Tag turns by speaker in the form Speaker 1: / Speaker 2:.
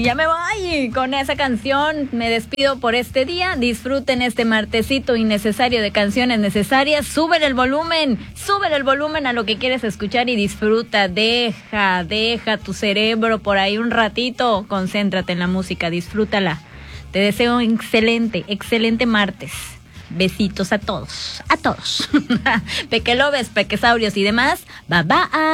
Speaker 1: Ya me voy con esa canción, me despido por este día. Disfruten este martesito innecesario de canciones necesarias. Súbele el volumen a lo que quieres escuchar y disfruta. Deja tu cerebro por ahí un ratito. Concéntrate en la música, disfrútala. Te deseo un excelente martes. Besitos a todos. Pequelobes, pequesaurios y demás. Bye bye.